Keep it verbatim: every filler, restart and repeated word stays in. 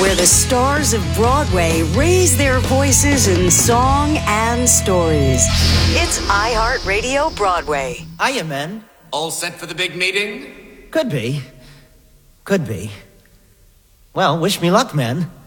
where the stars of Broadway raise their voices in song and stories. It's iHeartRadio Broadway. Hiya, men. All set for the big meeting? Could be. Could be. Well, wish me luck, men.